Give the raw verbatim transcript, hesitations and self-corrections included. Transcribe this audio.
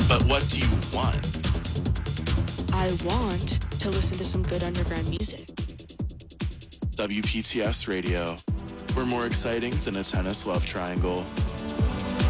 But what do you want? I want to listen to some good underground music. W P T S Radio. We're more exciting than a tennis love triangle.